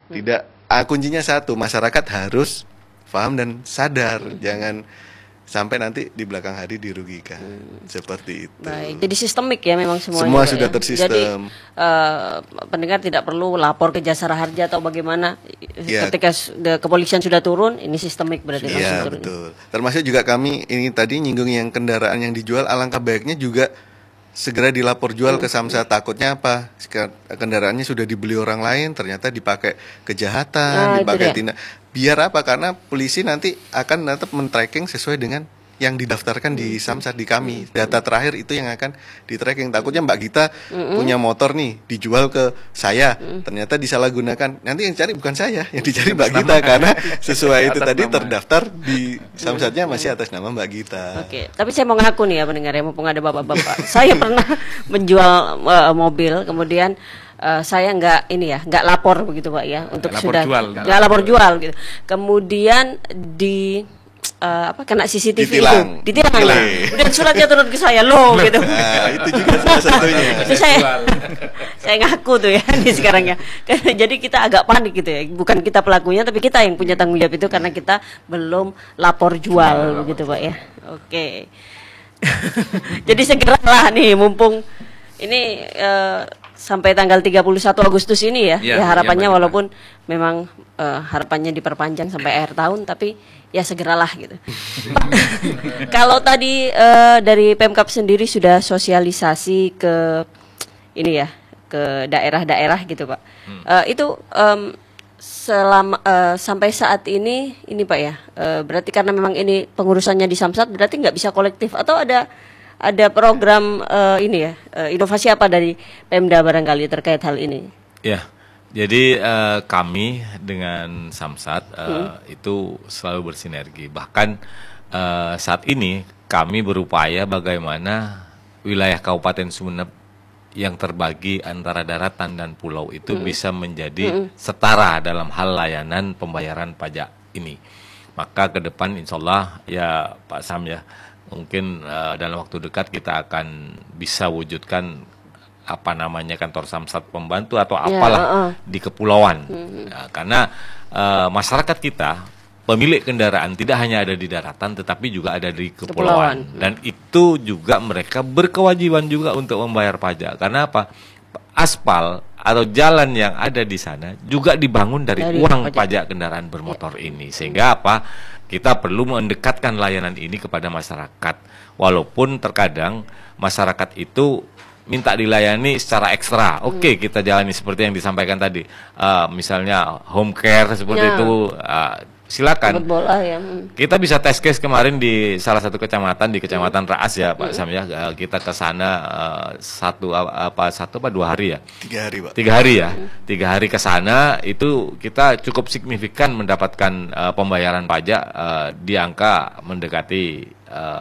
Tidak, kuncinya satu, masyarakat harus paham dan sadar, jangan sampai nanti di belakang hari dirugikan. Seperti itu. Baik, jadi sistemik ya memang semuanya. Semua sudah ya. tersistem. Jadi pendengar tidak perlu lapor ke Jasara Harja atau bagaimana. Ya. Ketika kepolisian sudah turun, ini sistemik berarti langsung Iya, turun. betul. Termasuk juga kami ini tadi nyinggung yang kendaraan yang dijual, alangkah baiknya juga segera dilapor jual ke Samsat. Takutnya apa? Kendaraannya sudah dibeli orang lain, ternyata dipakai kejahatan, dipakai tindak. Biar apa? Karena polisi nanti akan tetap men-tracking sesuai dengan yang didaftarkan di Samsat di kami. Data terakhir itu yang akan di-tracking. Takutnya Mbak Gita punya motor nih, dijual ke saya, ternyata disalahgunakan. Nanti yang cari bukan saya, yang dicari Mbak Gita karena sesuai itu tadi terdaftar di Samsatnya masih atas nama Mbak Gita. Oke, tapi saya mau ngaku nih ya pendengar ya, mumpung ada bapak-bapak. Saya pernah menjual mobil, kemudian saya nggak lapor begitu Pak ya, untuk sudah nggak lapor jual gitu. Kemudian kena CCTV ditilang lah. Kemudian suratnya turun ke saya loh gitu. Nah, itu juga salah satunya. Itu saya ngaku tuh ya nih sekarang ya. Jadi kita agak panik gitu ya. Bukan kita pelakunya tapi kita yang punya tanggung jawab itu karena kita belum lapor jual begitu Pak ya. Oke. Jadi segeralah nih mumpung ini sampai tanggal 31 Agustus ini ya, harapannya walaupun memang harapannya diperpanjang sampai akhir tahun, tapi ya segeralah gitu. Kalau tadi dari Pemkab sendiri sudah sosialisasi ke ini ya, ke daerah-daerah gitu Pak. Itu selama sampai saat ini Pak ya, berarti karena memang ini pengurusannya di Samsat, berarti nggak bisa kolektif atau ada program inovasi apa dari Pemda barangkali terkait hal ini? Ya, jadi kami dengan Samsat itu selalu bersinergi. Bahkan saat ini kami berupaya bagaimana wilayah Kabupaten Sumeneb yang terbagi antara daratan dan pulau itu bisa menjadi setara dalam hal layanan pembayaran pajak ini. Maka ke depan insya Allah ya Pak Sam ya, mungkin dalam waktu dekat kita akan bisa wujudkan apa namanya kantor Samsat pembantu atau apalah di kepulauan. Karena masyarakat kita pemilik kendaraan tidak hanya ada di daratan tetapi juga ada di kepulauan. Dan itu juga mereka berkewajiban juga untuk membayar pajak. Karena apa? Aspal atau jalan yang ada di sana juga dibangun dari uang pajak kendaraan bermotor ini. Sehingga apa? Kita perlu mendekatkan layanan ini kepada masyarakat. Walaupun terkadang masyarakat itu minta dilayani secara ekstra. Oke, kita jalani seperti yang disampaikan tadi. Misalnya home care seperti itu, silakan. Bola, ya. Kita bisa test case kemarin di salah satu kecamatan di Kecamatan Raas ya Pak Sam ya. Kita ke sana satu apa 2 hari ya? 3 hari Pak. 3 hari ya. 3 hari ke sana itu kita cukup signifikan mendapatkan pembayaran pajak di angka mendekati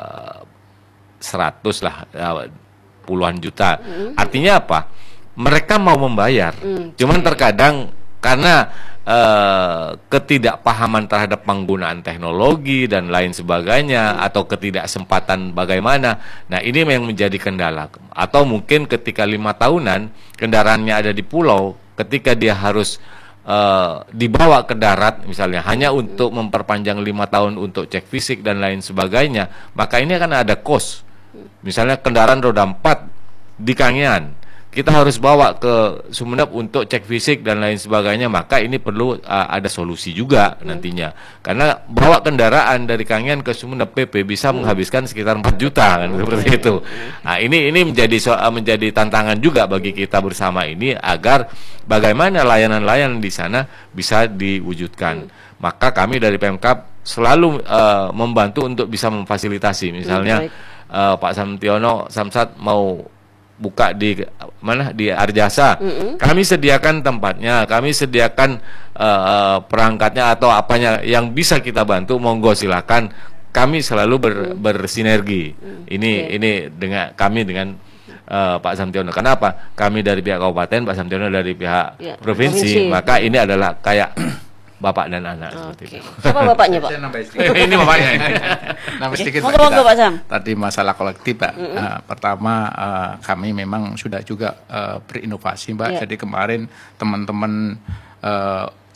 100 lah, puluhan juta. Artinya apa? Mereka mau membayar. Cuman terkadang karena ketidakpahaman terhadap penggunaan teknologi dan lain sebagainya atau ketidaksempatan bagaimana. Nah, ini yang menjadi kendala. Atau mungkin ketika 5 tahunan kendaraannya ada di pulau, ketika dia harus dibawa ke darat misalnya hanya untuk memperpanjang 5 tahun untuk cek fisik dan lain sebagainya, maka ini akan ada cost. Misalnya kendaraan roda 4 di Kangean, kita harus bawa ke Sumeneb untuk cek fisik dan lain sebagainya, maka ini perlu ada solusi juga nantinya. Karena bawa kendaraan dari Kangean ke Sumeneb PP bisa menghabiskan sekitar 4 juta kan, seperti itu. Nah, ini menjadi tantangan juga bagi kita bersama ini agar bagaimana layanan-layanan di sana bisa diwujudkan. Maka kami dari Pemkab selalu membantu untuk bisa memfasilitasi. Misalnya Pak Samtiono Samsat mau buka di mana di Arjasa, kami sediakan tempatnya, kami sediakan perangkatnya atau apanya yang bisa kita bantu, monggo silakan. Kami selalu bersinergi. Ini dengan kami dengan Pak Samtiono. Kenapa? Kami dari pihak kabupaten, Pak Samtiono dari pihak provinsi. Maka ini adalah kayak bapak dan anak seperti itu. Siapa bapaknya Pak? Ini bapaknya. Nambah sedikit Pak Sam. Tadi masalah kolektif Pak. Pertama kami memang sudah juga berinovasi Mbak. Jadi kemarin teman-teman